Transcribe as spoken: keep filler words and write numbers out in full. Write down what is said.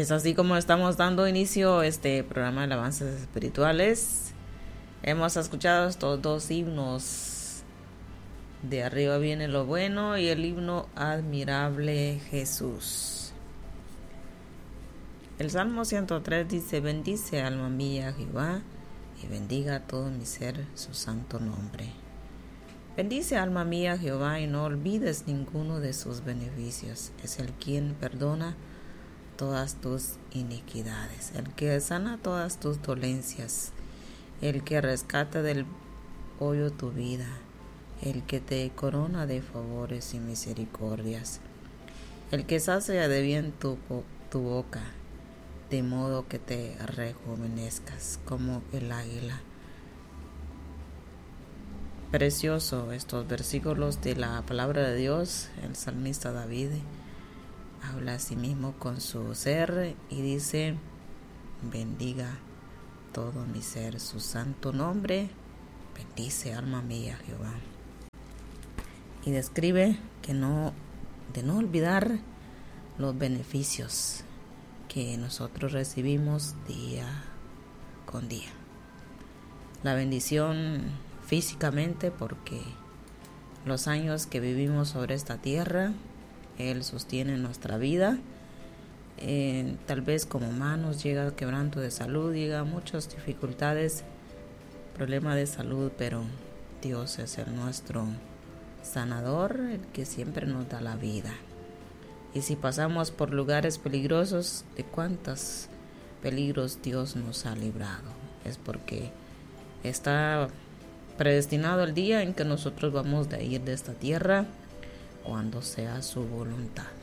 Es así como estamos dando inicio a este programa de alabanzas espirituales. Hemos escuchado estos dos himnos. De arriba viene lo bueno y el himno admirable Jesús. El Salmo ciento tres dice: bendice alma mía a Jehová y bendiga a todo mi ser su santo nombre. Bendice alma mía a Jehová y no olvides ninguno de sus beneficios. Es el quien perdona todas tus iniquidades, el que sana todas tus dolencias, el que rescata del hoyo tu vida, el que te corona de favores y misericordias, el que sacia de bien tu, tu boca, de modo que te rejuvenezcas como el águila. Precioso estos versículos de la palabra de Dios. El salmista David habla a sí mismo con su ser y dice: bendiga todo mi ser su santo nombre, bendice alma mía Jehová. Y describe que no, de no olvidar los beneficios que nosotros recibimos día con día. La bendición físicamente, porque los años que vivimos sobre esta tierra, Él sostiene nuestra vida. Eh, tal vez como humanos llega quebranto de salud, llega muchas dificultades, problema de salud, pero Dios es el nuestro sanador, el que siempre nos da la vida. Y si pasamos por lugares peligrosos, ¿de cuántos peligros Dios nos ha librado? Es porque está predestinado el día en que nosotros vamos a ir de esta tierra, cuando sea su voluntad.